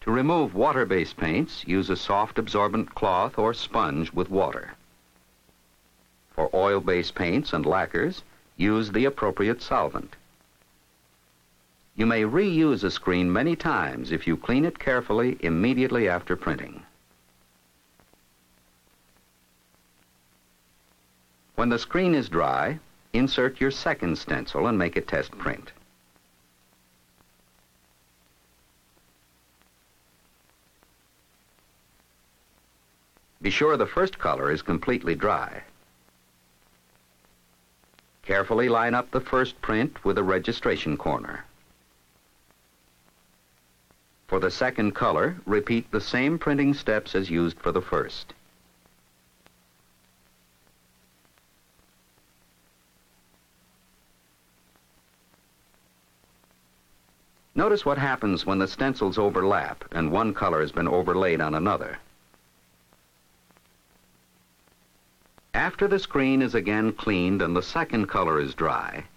To remove water-based paints, use a soft absorbent cloth or sponge with water. For oil-based paints and lacquers, use the appropriate solvent. You may reuse a screen many times if you clean it carefully immediately after printing. When the screen is dry, insert your second stencil and make a test print. Be sure the first color is completely dry. Carefully line up the first print with a registration corner. For the second color, repeat the same printing steps as used for the first. Notice what happens when the stencils overlap and one color has been overlaid on another. After the screen is again cleaned and the second color is dry,